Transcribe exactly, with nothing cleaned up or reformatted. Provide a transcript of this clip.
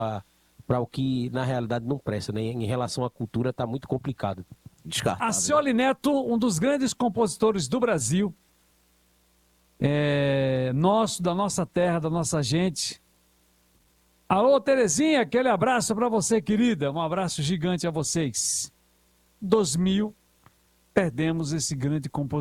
para o que na realidade não presta, né? Em relação à cultura está muito complicado. Descartável. Acioli Neto, um dos grandes compositores do Brasil, é, nosso, da nossa terra, da nossa gente. Alô, Terezinha, aquele abraço para você, querida. Um abraço gigante a vocês. dois mil, perdemos esse grande compositor.